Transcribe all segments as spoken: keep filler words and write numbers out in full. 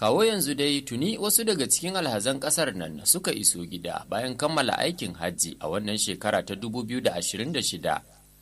Kawo yanzu dai tuni wasu daga cikin alhazan ƙasar nan suka iso gida bayan kammala aikin hajji a wannan shekara ta dubu biyu da ashirin da shida.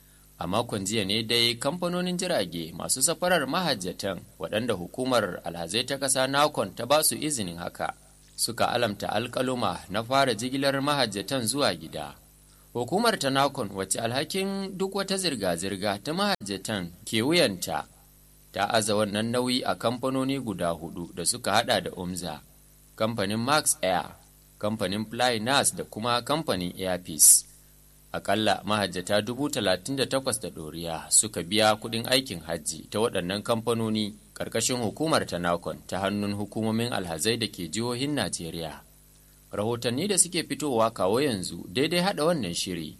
A makon jiya ne dai kamfanonin jirage masu safarar mahajjatan waɗanda hukumar alhazai ta ƙasa nakon ta ba su izinin haka suka alamta alƙaluma na fara jigilar mahajjatan zuwa gida. Hukumar ta nakon wacce alhakin duk wata zirga-zirga ta mahajjatan ke wuyanta ta aza wannan nauyi a kamfanoni guda hudu da suka hada da Umza, kamfanin Max Air, kamfanin Flynas da kuma kamfanin Airpeace. Akalla mahajjata dubu talatin da takwas da ɗoriya suka biya kuɗin aikin hajji ta waɗannan kamfanoni ƙarƙashin hukumar ta nakon ta hannun hukumomin alhazai da ke jihohin Najeriya. Rahotanni da suke fitowa kawo yanzu daidai haɗa wannan shiri.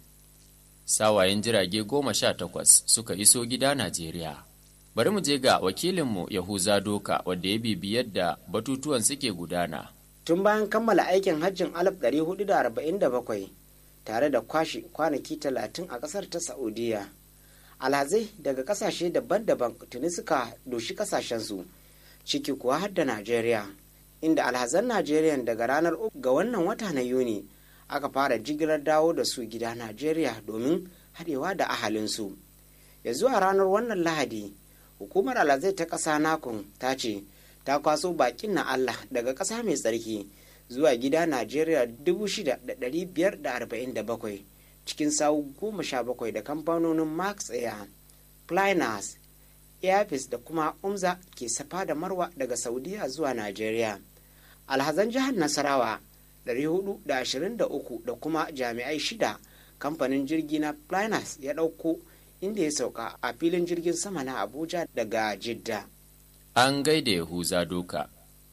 Sawayen jirage goma sha takwas suka iso gida Najeriya. Bari mu je ga wakilinmu Yahuza Doka wadda ya bibi yadda batutuwan suke gudana. Tun bayan kammala aikin hajjin alif ɗari hudu da arba'in da bakwai tare da kwashe kwanaki talatin a ƙasar ta Saudiya, alhazai daga ƙasashe daban-daban tuni suka doshi ƙasashensu, ciki kuwa har da Najeriya, inda alhazan Najeriya daga ranar uku ga wannan wata na Yuni aka fara jigilar dawo da su gida Najeriya domin haɗewa da ahalinsu. Ya zuwa ranar wannan Lahadi, hukumar alhazai ta ƙasa nakon ta ce ta kwaso bakin na Allah daga ƙasa mai tsarki zuwa gida Najeriya dubu shida da ɗari biyar da arba'in da bakwai cikin sawu goma sha bakwai da kamfanonin Max Air, Flynas, Airpeace da kuma Umza ke safa da marwa daga Saudiya zuwa Najeriya. Alhazan jihar Nasarawa ɗari hudu da ashirin da uku da kuma jami'ai shida kamfanin jirgi na Flynas ya ɗauko inda ya sauka a filin jirgin sama na Abuja daga Jidda. An gaida Yahuza Doka.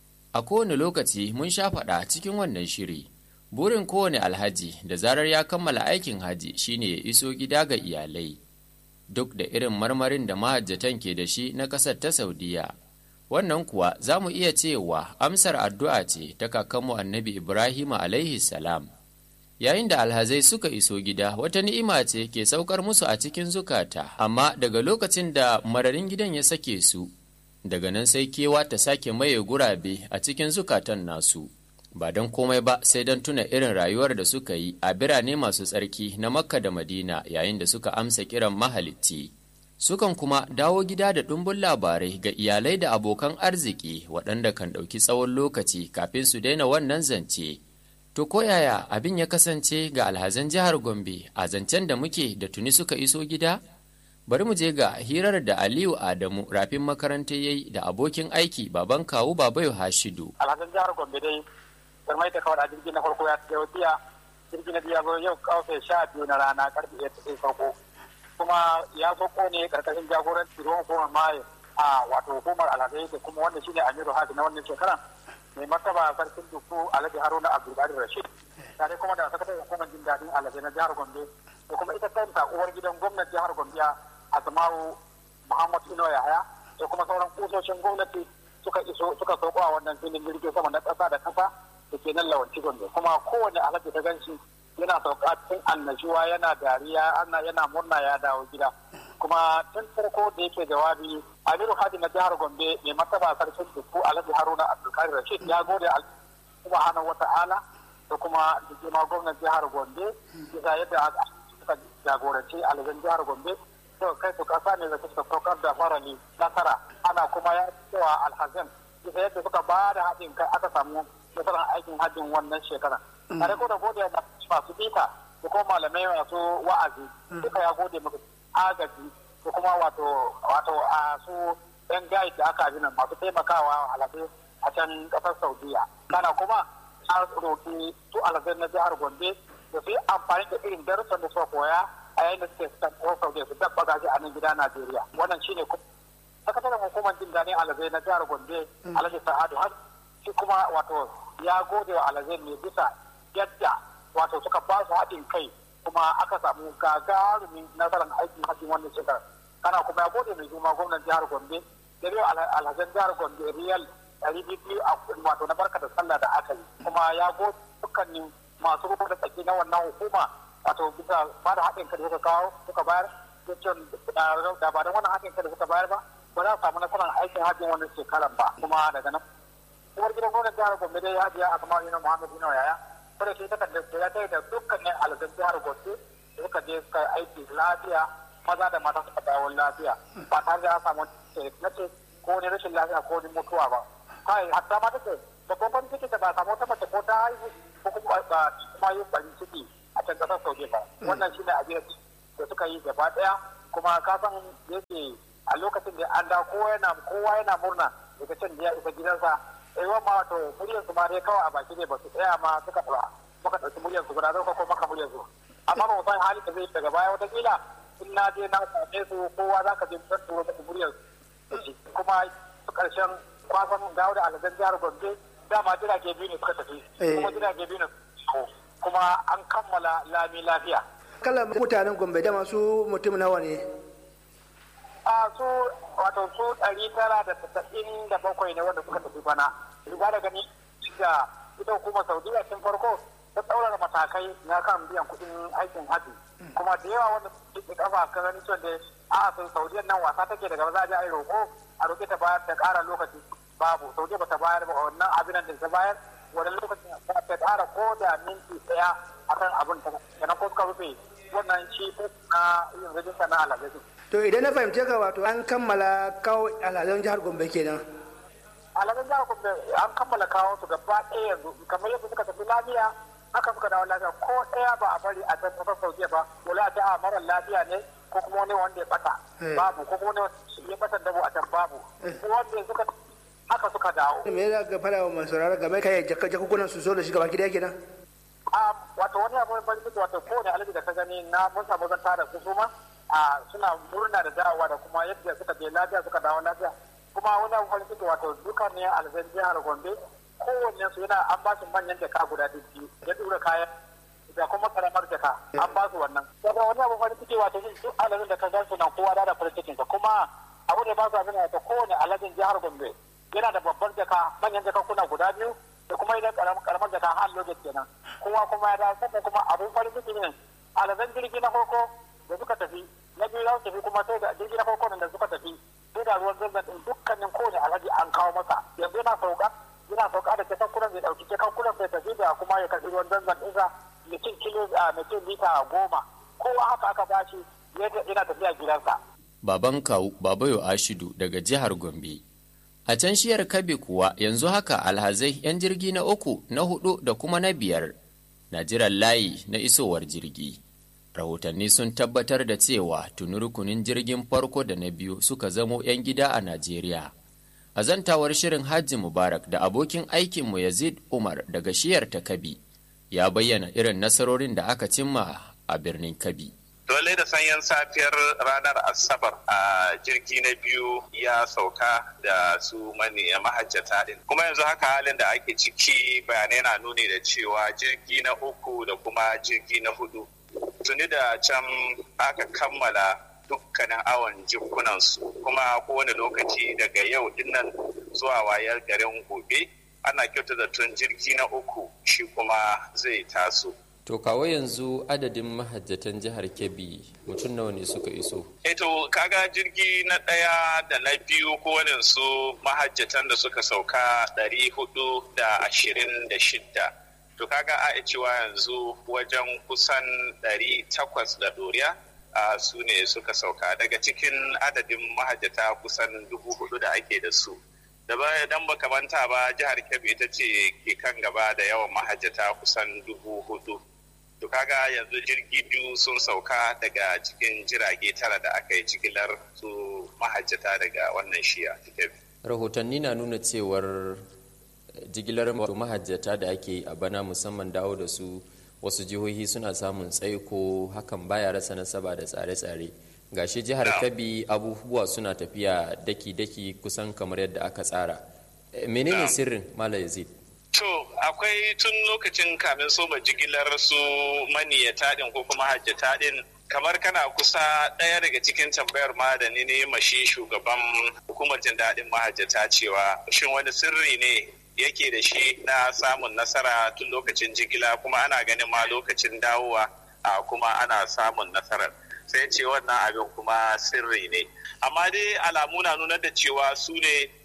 A kowane lokaci mun sha faɗa cikin wannan shiri, burin kowane alhaji da zarar ya kammala aikin haji shine ya iso gida ga iyalai. Duk da irin marmarin da mahajjatan ke da shi na ƙasar ta Saudiya. Wannan kuwa za mu iya cewa amsar addu'a ce ta kakanmu Annabi Ibrahim alaihi salam. Yayin da alhazai suka iso gida, wata ni'ima ce ke saukar musu a cikin zukata, amma daga lokacin da mararin gidan ya sake su, daga nan sai kewa ta sake maye gurabe a cikin zukatan nasu, ba don komai ba sai don tuna irin rayuwar da suka yi a birane masu tsarki na Makka da Madina yayin da suka amsa kiran mahalicci. Sukan kuma dawo gida da ɗumbin labarai ga iyalai da abokan arziki waɗanda kan ɗauki tsawon lokaci kafin su daina wannan zance. To ko yaya abin ya kasance ga alhazan jihar Gombe a zancen da muke da tuni suka iso gida? Bari mu je ga hirar da Aliyu Adamu rafin makaranta yayi da abokin aiki baban kawu Babayo Hashidu. Alhazan jihar Gombe dai sarmai ta kawar jirgin na farko ya tsaye biya jirgin na biya yau karfe sha biyu na rana karfe ɗaya ta farko kuma ya sauko ne karkashin jagoranci ruwan hukumar maye a wato hukumar alhazai da kuma wanda shine Amiru Haji na wannan shekaran mai martaba sarkin duku Alhaji Haruna Abdulkadir Rashid tare kuma da sakataren hukumar jin daɗin alhazai na jihar Gombe da kuma ita kanta uwar gidan gwamnati jihar Gombe Asma'u Muhammad Ino Yahaya da kuma sauran kusoshin gwamnati suka iso suka sauko a wannan filin jirgin sama na ƙasa da ƙasa da ke nan Lawanci Gombe kuma kowane alhaji ta ganshi yana sauka cikin annashuwa yana dariya ana yana murna ya dawo gida kuma tun farko da yake jawabi Amiru Hadi na jihar Gombe mai martaba sarkin Dukku Alhaji Haruna Abdulkadir Rashid ya gode subhanahu wata'ala da kuma jima gwamnatin jihar Gombe bisa yadda suka jagoranci alhazan jihar Gombe to kai su kasa ne da suka saukar da farali nasara ana kuma ya cewa alhazan bisa yadda suka ba da haɗin kai aka samu nasarar aikin hajjin wannan shekara tare ko da gode da masu bita da kuma malamai masu wa'azi duka ya gode maka agaji da kuma wato wato a su yan gayi da aka nan masu taimakawa alhazai a can kasar Saudiya kana kuma an roƙi su alhazai na jihar Gombe da su yi amfani da irin darussan da suka koya a yayin da suke kasar Saudiya su dabba gashi a nan gida Najeriya wannan shine sakataren hukumar jin daɗin alhazai na jihar Gombe Alhaji Sa'adu har shi kuma wato ya gode wa alhazai ne bisa yadda wato suka ba su haɗin kai kuma aka samu gagarumin nasarar aikin hajjin wannan shekarar kana kuma ya gode mai juma gwamnan jihar Gombe da yau alhazan jihar Gombe riyal ɗari biyu a wato na barka da sallah da aka yi kuma ya gode dukkanin masu rubuta da tsaki na wannan hukuma wato bisa ba da haɗin kai da suka kawo suka bayar da ba da wannan haɗin kai da suka bayar ba ba za su samu nasarar aikin hajjin wannan shekarar ba kuma daga nan uwar gidan gwamnan jihar Gombe dai Hajiya Asma'u Ino Muhammad Ino Yaya kada ke takardar da ya kai da dukkanin alazan jihar Gombe da suka je suka aiki lafiya maza da mata suka dawo lafiya ba tare da ya samu nace ko wani rashin lafiya ko wani mutuwa ba kai hatta ma take da babban ciki da ba samu ta mace ko ta haihu ko kuma ba kuma yin barin ciki a can kasar Saudi ba wannan shine abin da suka yi gaba daya kuma ka san yake a lokacin da an da kowa yana kowa yana murna daga can da ya isa gidansa eh wa ma to muryar su ma dai kawai a baki ne ba su tsaya ma suka fara muka dauki muryar su guda ko maka muryar su amma ba san hali da zai daga baya wata kila in na je na same su kowa za ka je don turo da muryar su kuma su karshen kwasan gawo da aladen jihar Gombe dama jirage biyu ne suka tafi kuma jirage biyu ne kuma an kammala lami lafiya kala mutanen Gombe da masu mutum nawa ne a su wato su ɗari tara da tasa'in da bakwai ne wanda suka tafi bana riga da gani da ita hukumar Saudiya tun farko ta tsaurara matakai na kan biyan kuɗin aikin haji kuma da yawa wanda suke kafa kan gani cewa da a sai Saudiya nan wasa take daga za a je a yi roƙo a roƙe ta bayar ta ƙara lokaci babu Saudiya ba ta bayar ba wannan abin da ta bayar wannan lokacin ta ƙara ko da minti ɗaya akan abin ta kenan ko suka rufe wannan shi na yin rajista na alhaji. To idan na fahimce ka wato an kammala kawo alhazan jihar Gombe kenan. Alhazan jihar Gombe an kammala kawo su gaba ɗaya yanzu kamar yadda suka tafi lafiya haka suka dawo lafiya ko ɗaya ba a bari a can kasar Saudiya ba wala ta a mara lafiya ne ko kuma wani wanda ya bata babu ko kuma wani ya bata dabo a can babu wanda suka haka suka dawo. Me za ka fara wa masu rara game kai jakukunan su zo da shi gaba gida kenan? Wato wani abu mai farin ciki wato kowane alaji da ka gani na mun samu zan tara su su ma suna murna da dawowa da kuma yadda suka je lafiya suka dawo lafiya kuma wani abu farin ciki wato dukkan ne alzan jihar Gombe kowanne su yana an ba su manyan jaka guda biyu ya dura kayan da kuma karamar jaka an ba su wannan daga wani abu farin ciki wato duk alazin da ka gan su nan kowa da farin cikin sa kuma abu da ba su abin da kowane alazin jihar Gombe yana da babbar jaka manyan jaka kuna guda biyu da kuma idan karamar jaka har lokacin kenan kowa kuma ya dawo sannan kuma abun farin ciki ne alazan jirgi na farko da suka tafi na biyu za su tafi kuma sai da jirgi na farko da suka tafi sai da ruwan zanzan din dukkanin kowane alhaji an kawo masa yanzu yana sauka yana sauka da kesan kuran zai dauki kesan kuran sai tafi da kuma ya karbi ruwan zanzan ɗinsa mutum kilo a mutum lita goma kowa haka aka bashi yana tafiya gidansa. Baban kawu Babayo Ashidu daga jihar Gombe. A can shiyar Kabe kuwa yanzu haka alhazai 'yan jirgi na uku, na hudu da kuma na biyar na jiran layi na isowar jirgi. Rahotanni sun tabbatar da cewa tuni rukunin jirgin farko da na biyu suka zamo 'yan gida a Najeriya. A zantawar shirin Hajji Mubarak da abokin aikinmu Yazid Umar daga shiyar ta Kabi ya bayyana irin nasarorin da aka cimma a birnin Kabi. Dole da sanyin safiyar ranar Asabar a jirgi na biyu ya sauka da su mani mahajjata din. Kuma yanzu haka halin da ake ciki bayanai na nuni da cewa jirgi na uku da kuma jirgi na hudu. Tuni da can aka kammala dukkanin awon jikunansu kuma kowane lokaci daga yau dinnan zuwa wayar garin gobe ana kyauta da tun jirgi na uku shi kuma zai taso. To kawo yanzu adadin mahajjatan jihar Kebbi mutum nawa ne suka iso? Eto kaga jirgi na ɗaya da na biyu kowane su mahajjatan da suka sauka ɗari hudu da ashirin da shidda. To kaga a cewa yanzu wajen kusan ɗari takwas da ɗoriya a su ne suka sauka daga cikin adadin mahajjata kusan dubu hudu da ake da su. Da baya dan baka manta ba jihar Kebbi ita ce ke kan gaba da yawan mahajjata kusan dubu hudu. To kaga yanzu jirgi biyu sun sauka daga cikin jirage tara da aka yi jigilar su mahajjata daga wannan shiya. Rahotanni na nuna cewar jigilar mahajjata da ake a bana musamman dawo da su wasu jihohi suna samun tsaiko hakan baya rasa nasaba da tsare-tsare. Gashi jihar Kebbi abubuwa suna tafiya daki-daki kusan kamar yadda aka tsara. Menene sirrin Malam Yazid? To, akwai tun lokacin kamin soma jigilar su maniyata din ko kuma hajjata din kamar kana kusa ɗaya daga cikin tambayar ma da ni ne mashi shugaban hukumar jin daɗin mahajjata cewa shin wani sirri ne yake da shi na samun nasara tun lokacin jigila kuma ana ganin ma lokacin dawowa a kuma ana samun nasarar sai ce wannan abin kuma sirri ne amma dai alamu na nuna da cewa su ne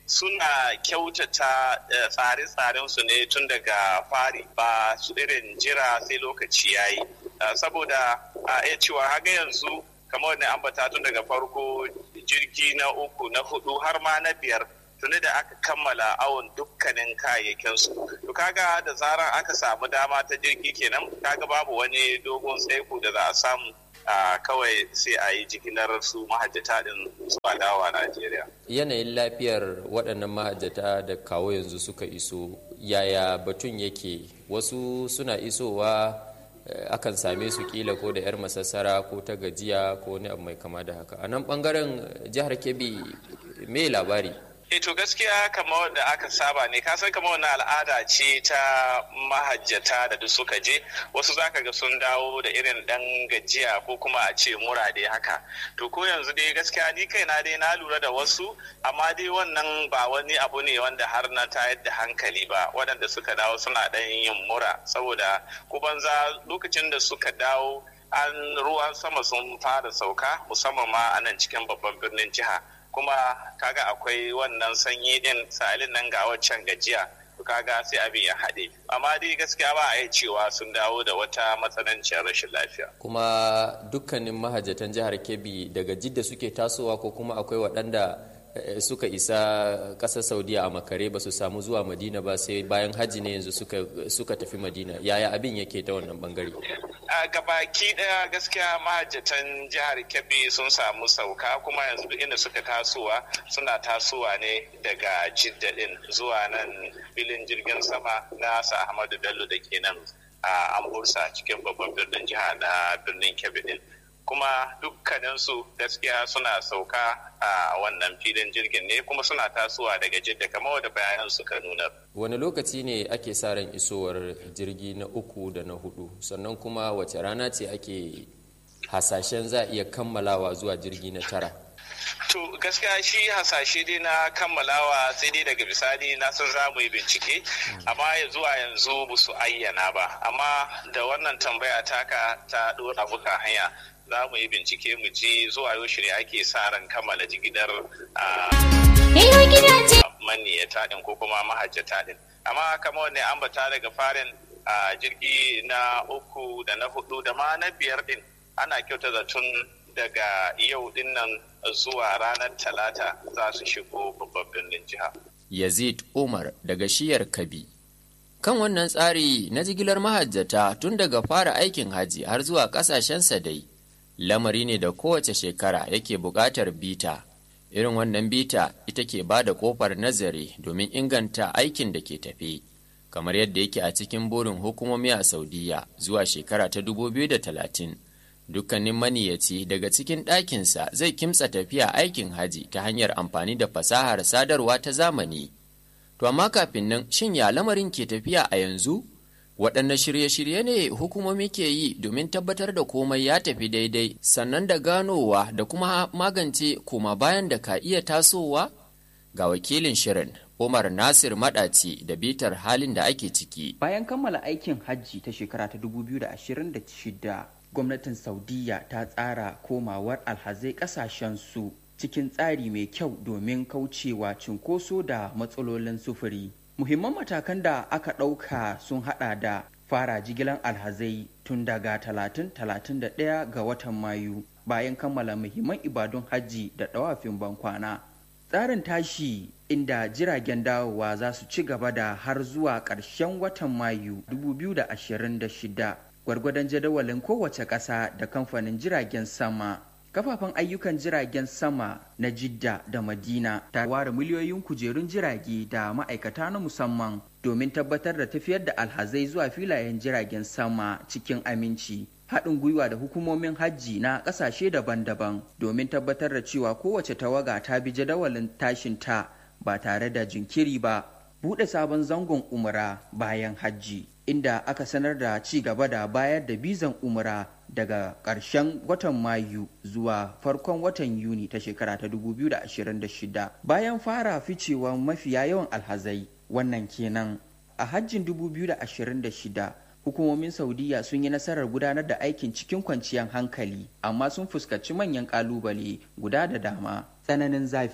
suna kyautata tsare-tsarensu ne tun daga fari ba su irin jira sai lokaci ya yi. Saboda a iya cewa haga yanzu kamar wani ambata tun daga farko jirgi na uku na hudu har ma na biyar tuni da aka kammala awon dukkanin kayayyakinsu. To kaga da zarar aka samu dama ta jirgi kenan kaga babu wani dogon tsaiko da za a samu Uh, kawai sai a yi jigilar su mahajjata din zuwa dawa Najeriya. Yanayin lafiyar waɗannan mahajjata da kawo yanzu suka iso yaya batun yake? Wasu suna isowa eh, akan same su kila ko da 'yar masassara ko ta gajiya ko wani abu mai kama da haka. A nan ɓangaren jihar Kebbi me labari? E to gaskiya kamar da aka saba ne, kasan kamar wani al'ada ce ta mahajjata da duk suka je, wasu zaka ga sun dawo da irin dan gajiya ko kuma a ce mura dai haka. To ko yanzu dai gaskiya ni kaina dai na lura da wasu, amma dai wannan ba wani abu ne wanda har na tayar da hankali ba. Waɗanda suka dawo suna ɗan yin mura saboda ko banza lokacin da suka dawo an ruwan sama sun fara sauka musamman ma a nan cikin babban birnin jiha. Kuma kaga akwai wannan sanyi din sa'ilin nan ga waccan gajiya kaga sai abin ya haɗe, amma dai gaskiya ba a yi cewa sun dawo da wata matsananciyar rashin lafiya. Kuma dukkanin mahajjatan jihar Kebbi daga Jidda suke tasowa ko kuma akwai waɗanda suka isa ƙasar Saudiya a makare ba su samu zuwa Madina ba sai bayan hajji ne yanzu suka, suka tafi Madina? Yaya abin yake ta wannan bangare? A gabaki daya gaskiya mahajjatan jihar Kebbi sun samu sauka, kuma yanzu duk inda suka tasowa suna tasowa ne daga Jidda din zuwa nan filin jirgin sama na Sa Ahmadu Bello da ke nan a Ambursa cikin babban birnin jiha na birnin Kebbi din. Kuma dukkaninsu gaskiya suna sauka a wannan filin jirgin ne, kuma suna tasowa daga Jidda kamar wadda bayanan suka nuna. Wani lokaci ne ake sa ran isowar jirgi na uku da na hudu, sannan kuma wace rana ce ake hasashen za a iya kammalawa zuwa jirgi na tara? To gaskiya shi hasashe dai na kammalawa sai dai daga bisani na san za mu yi bincike, amma ya zuwa yanzu ba su ayyana ba. Amma da wannan tambaya taka ta dora buka hanya, za mu yi bincike mu ji zuwa yaushe ne ake sa ran kammala jigilar maniyata din ko kuma mahajjata din. Amma kamar wanda ambata daga farin jirgi na uku da na hudu da ma na biyar din ana kyauta zaton daga yau din nan zuwa ranar talata za su shigo babban birnin jiha. Yazid Umar daga shiyar Kabi. Kan wannan tsari na jigilar mahajjata tun daga fara aikin haji har zuwa ƙasashensa dai, lamari ne da kowace shekara yake buƙatar bita. Irin wannan bita ita ke ba da ƙofar nazari domin inganta aikin da ke tafe, kamar yadda yake a cikin burin hukumomi a Saudiya zuwa shekara ta dubu biyu da talatin. Dukkanin maniyaci daga cikin ɗakinsa zai kimtsa tafiya aikin haji ta hanyar amfani da fasahar sadarwa ta zamani. To amma kafin nan, shin ya lamarin ke tafiya a yanzu? Waɗanne shirye-shirye ne hukumomi ke yi domin tabbatar da komai ya tafi daidai, sannan da ganowa da kuma magance koma bayan da ka iya tasowa? Ga wakilin shirin Umar Nasir Maɗaci da bitar halin da ake ciki. Bayan kammala aikin hajji ta shekara ta dubu biyu da ashirin da shida, gwamnatin Saudiya ta tsara komawar alhazai ƙasashensu cikin tsari mai kyau domin kaucewa cinkoso da matsalolin sufuri. Muhimman matakan da aka ɗauka sun haɗa da fara jigilan alhazai tun daga talatin talatin da ɗaya ga watan Mayu bayan kammala muhimman ibadun hajji da ɗawafin bankwana. Tsarin tashi inda jiragen dawowa za su ci gaba da har zuwa ƙarshen watan Mayu dubu biyu da ashirin da shida, gwargwadon jadawalin kowace ƙasa da kamfanin jiragen sama. Kafafen ayyukan jiragen sama na Jidda da Madina ta ware miliyoyin kujerun jirage da ma'aikata na musamman domin tabbatar da tafiyar da alhazai zuwa filayen jiragen sama cikin aminci. Haɗin gwiwa da hukumomin hajji na ƙasashe daban-daban domin tabbatar da cewa kowace tawaga ta bi jadawalin tashinta ba tare da jinkiri ba. Buɗe sabon zangon umra bayan hajji, inda aka sanar da ci gaba da bayar da bizan umra daga ƙarshen watan Mayu zuwa farkon watan Yuni ta shekara ta dubu biyu da ashirin da shida. Bayan fara ficewa mafiya yawan alhazai, wannan kenan. A hajjin dubu biyu da ashirin da shida, hukumomin Saudiya sun yi nasarar gudanar da aikin cikin kwanciyar hankali, amma sun fuskanci manyan ƙalubale guda da dama. Tsananin zafi,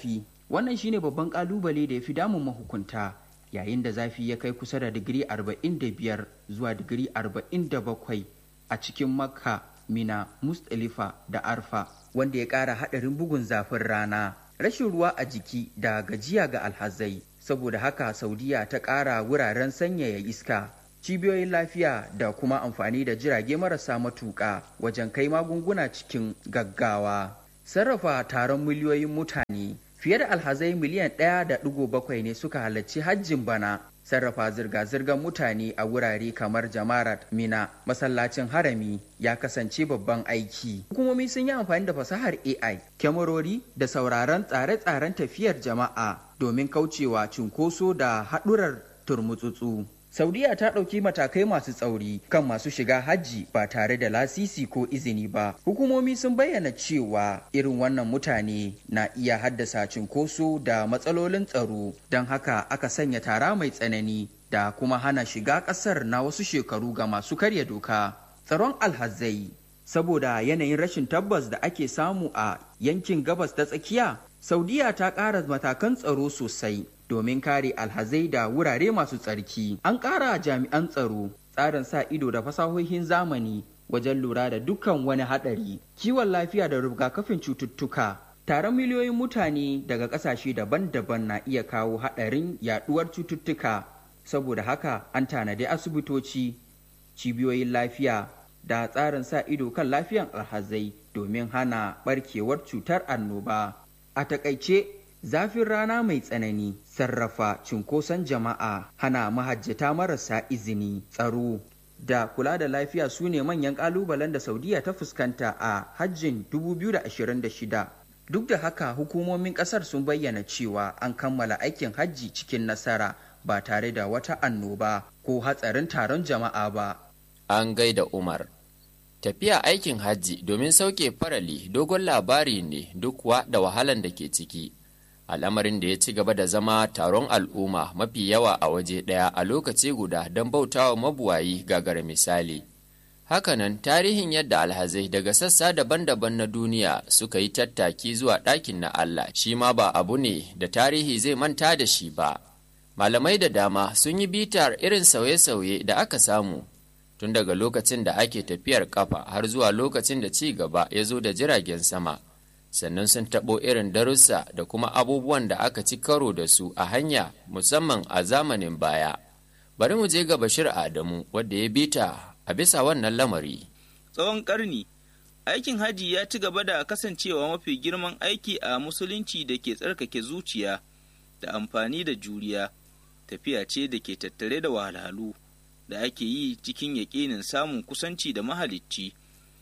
Wannan shine babban kalubale da ya fi damun mahukunta, yayin da zafi ya kai kusa da digiri arba'in da biyar zuwa digiri arba'in da bakwai a cikin Makka, Mina, Musdalifa da Arfa, wanda ya ƙara haɗarin bugun zafin rana, rashin ruwa a jiki da gajiya ga alhazai. Saboda haka Saudiya ta ƙara wuraren sanyaya iska, cibiyoyin lafiya da kuma amfani da jirage marasa matuƙa wajen kai magunguna cikin gaggawa. Sarrafa taron miliyoyin mutane, fiye da alhazai miliyan ɗaya da ɗigo bakwai ne suka halarci hajjin bana. Sarrafa zirga-zirgar mutane a wurare kamar Jamarat, Mina, masallacin harami ya kasance babban aiki. Hukumomi sun yi amfani da fasahar A I, kyamarori da sauraron tsare-tsaren tafiyar jama'a domin kaucewa cunkoso da haɗurar turmutsutsu. Saudiya ta ɗauki matakai masu tsauri kan masu shiga hajji ba tare da lasisi ko izini ba. Hukumomi sun bayyana cewa irin wannan mutane na iya haddasa cunkoso da matsalolin tsaro, don haka aka sanya tara mai tsanani da kuma hana shiga ƙasar na wasu shekaru ga masu karya doka. Tsaron alhazai, saboda yanayin rashin tabbas da ake samu a yankin gabas ta tsakiya, Saudiya ta ƙara matakan tsaro sosai domin kare alhazai da wurare masu tsarki. An ƙara jami'an tsaro, tsarin sa ido da fasahohin zamani wajen lura da dukkan wani haɗari, kiwon lafiya da rigakafin cututtuka. Taron miliyoyin mutane daga ƙasashe daban-daban na iya kawo haɗarin yaɗuwar cututtuka. Saboda haka an tanadi asibitoci, cibiyoyin lafiya da tsarin sa ido kan lafiyan alhazai domin hana ɓarkewar cutar annoba. A taƙaice, zafin rana mai tsanani, sarrafa cunkoson jama'a, hana mahajjata marasa izini, tsaro da kula da lafiya su ne manyan ƙalubalen da Saudiya ta fuskanta a hajjin dubu biyu da ashirin da shida. Duk da haka, hukumomin ƙasar sun bayyana cewa an kammala aikin hajji cikin nasara ba tare da wata annoba ko hatsarin taron jama'a ba. An gaida Umar. Tafiya aikin hajji domin sauke farali dogon labari ne duk kuwa da wahalan da ke ciki. Al'amarin da ya ci gaba da zama taron al'umma mafi yawa a waje ɗaya a lokaci guda don bautawa mabuwayi gagara misali. Hakanan tarihin yadda alhazai daga sassa daban-daban na duniya suka yi tattaki zuwa ɗakin na Allah shi ma ba abu ne da tarihi zai manta da shi ba. Malamai da dama sun yi bitar irin sauye-sauye da aka samu tun daga lokacin da ake tafiyar kafa har zuwa lokacin da ci gaba ya zo da jiragen sama. Sannan sun taɓo irin darussa da kuma abubuwan da aka ci karo da su a hanya musamman a zamanin baya. Bari mu je ga Bashir Adamu wadda ya bita a bisa wannan lamari. Tsawon ƙarni, aikin haji ya ci gaba da kasancewa mafi girman aiki a musulunci da ke tsarkake zuciya da amfani da juriya. Tafiya ce da ke tattare da wahalhalu da ake yi cikin yaƙinin samun kusanci da mahalicci.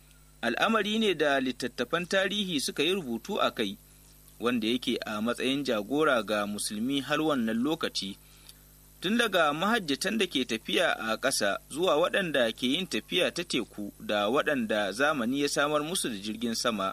Al'amari ne da littattafan tarihi suka yi rubutu a kai, wanda yake a matsayin jagora ga musulmi har wannan lokaci. Tun daga mahajjatan da ke tafiya a ƙasa zuwa waɗanda ke yin tafiya ta teku da waɗanda zamani ya samar musu da jirgin sama.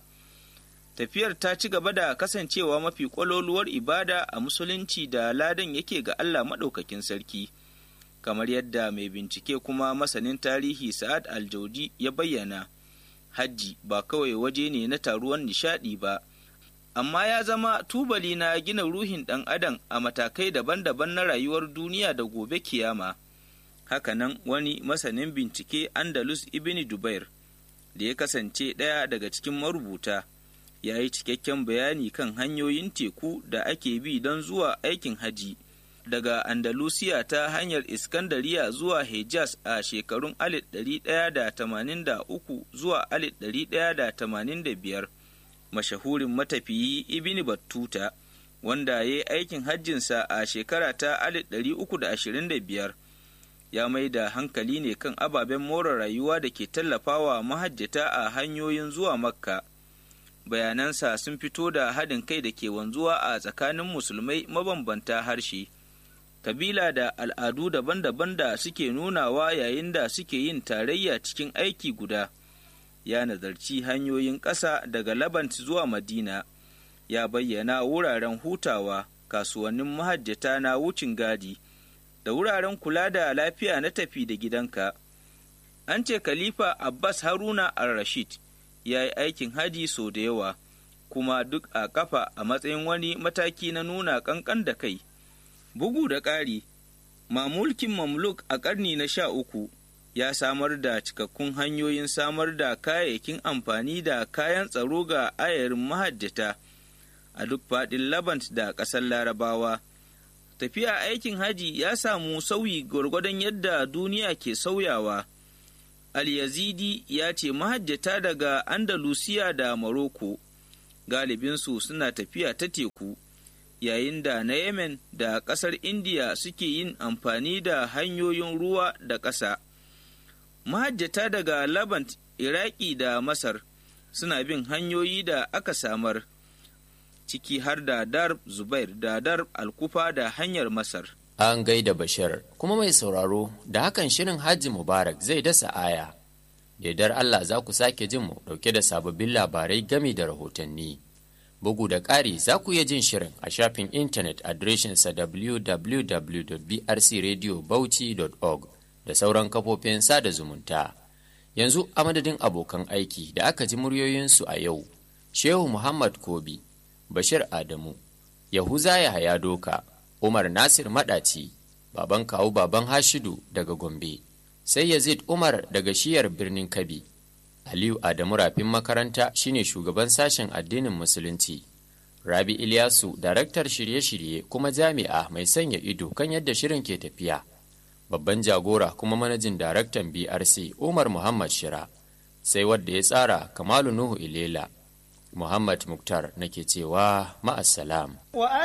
Tafiyar ta ci gaba da kasancewa mafi ƙwaloluwar ibada a musulunci da ladan yake ga Allah maɗaukakin sarki. Kamar yadda mai bincike kuma masanin tarihi Sa'ad Al-Jaudi ya bayyana, hajji ba kawai waje ne na taruwan nishaɗi ba, amma ya zama tubali na gina ruhin ɗan adam a matakai daban-daban na rayuwar duniya da gobe kiyama. Hakanan wani masanin bincike Andalus Ibn Dubair, da ya kasance ɗaya daga cikin marubuta, ya yi cikakken bayani kan hanyoyin teku da ake bi don zuwa aikin haji. Daga Andalusiya ta hanyar Iskandariya zuwa Hejaz a shekarun alif ɗari ɗaya da tamanin da uku zuwa alif ɗari ɗaya da tamanin da biyar. Mashahurin matafiyi Ibn Battuta, wanda ya yi aikin hajjinsa a shekara ta alif ɗari uku da ashirin da biyar, ya mai da hankali ne kan ababen more rayuwa da ke tallafawa mahajjata a hanyoyin zuwa Makka. Bayanansa sun fito da haɗin kai da ke wanzuwa a tsakanin musulmai mabambanta harshe, kabila da al'adu daban-daban da suke nunawa yayin da suke yin tarayya cikin aiki guda. Ya nazarci hanyoyin ƙasa daga Labant zuwa Madina, ya bayyana wuraren hutawa, kasuwannin mahajjata na wucin gadi, da wuraren kula da lafiya na tafi da gidanka. An ce Khalifa Abbas Haruna al-Rashid ya yi aikin haji sau da yawa, kuma duk a kafa a matsayin wani mataki na nuna ƙanƙan da kai. Bugu da ƙari, mamulkin Mamluk a ƙarni na sha uku ya samar da cikakkun hanyoyin samar da kayayyakin amfani da kayan tsaro ga ayarin mahajjata a duk faɗin Labant da ƙasar Larabawa. Tafiya aikin haji ya samu sauyi gwargwadon yadda duniya ke sauyawa. Al-Yazidi ya ce mahajjata daga Andalusiya da Morocco galibinsu suna tafiya ta teku, yayin da na Yemen da ƙasar Indiya suke yin amfani da hanyoyin ruwa da ƙasa. Mahajjata daga Labant, Iraki da Masar suna bin hanyoyi da aka samar, ciki har da Darb Zubair da Darb Alkufa da hanyar Masar. An gaida Bashir, kuma mai sauraro da hakan shirin Hajji Mubarak zai dasa aya. Daidar Allah za ku sake jin mu ɗauke da sababbin labarai gami da rahotanni. Bugu da ƙari za ku iya jin shirin a shafin intanet adireshinsa w w w dot b r c radio bauchi dot org da sauran kafofin sada zumunta. Yanzu a madadin abokan aiki da aka ji muryoyinsu a yau, Shehu Muhammad Kobi, Bashir Adamu, Yahuza Yahaya Doka, Umar Nasir Maɗaci, Baban Kawu Baban Hashidu daga Gombe, sai Yazid Umar daga shiyar birnin Kabi. Aliyu Adamu Rafin makaranta shine shugaban sashen addinin Musulunci. Rabi Ilyasu, daraktar shirye-shirye kuma jami'a mai sanya ido kan yadda shirin ke tafiya. Babban jagora kuma manajin daraktan B R C Umar Muhammad Shira. Sai wadda ya tsara Kamalu Nuhu Ilela. Muhammad Muktar nake cewa ma'assalam.